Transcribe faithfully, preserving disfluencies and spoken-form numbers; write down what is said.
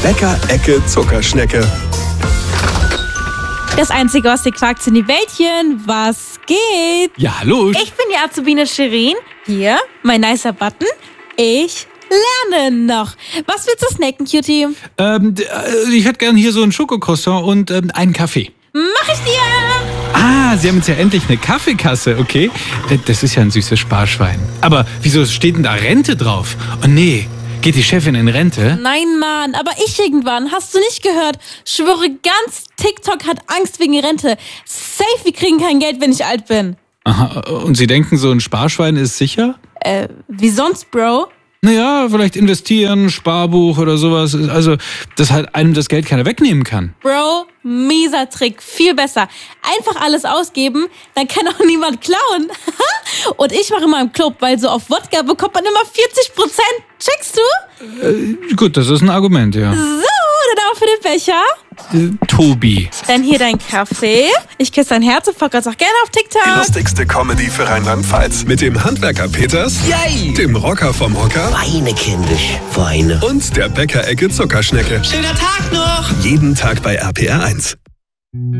Bäcker-Ecke Zuckerschnecke. Das einzige, was dir quakt, sind die Wäldchen. Was geht? Ja, hallo. Ich bin die Azubine Shirin. Hier, mein nicer Button. Ich lerne noch. Was willst du snacken, Cutie? Ähm, ich hätte gern hier so ein Schokocroissant und ähm, einen Kaffee. Mach ich dir! Ah, Sie haben jetzt ja endlich eine Kaffeekasse, okay? Das ist ja ein süßes Sparschwein. Aber wieso steht denn da Rente drauf? Oh nee, geht die Chefin in Rente? Nein, Mann, aber ich irgendwann. Hast du nicht gehört? Schwöre, ganz TikTok hat Angst wegen Rente. Safe, wir kriegen kein Geld, wenn ich alt bin. Aha, und Sie denken, so ein Sparschwein ist sicher? Äh, wie sonst, Bro? Naja, vielleicht investieren, Sparbuch oder sowas. Also, dass halt einem das Geld keiner wegnehmen kann. Bro, mieser Trick. Viel besser. Einfach alles ausgeben, dann kann auch niemand klauen. Und ich mache immer im Club, weil so auf Wodka bekommt man immer vierzig Prozent. Checkst du? Äh, gut, das ist ein Argument, ja. So, dann auch für den Becher. Äh, Tobi. Dann hier dein Kaffee. Ich küsse dein Herz und folge uns auch gerne auf TikTok. Die lustigste Comedy für Rheinland-Pfalz. Mit dem Handwerker Peters, Yay! dem Rocker vom Hocker Weine, kindisch, Weine. und der Bäcker-Ecke Zuckerschnecke. Schöner Tag noch! Jeden Tag bei R P R eins.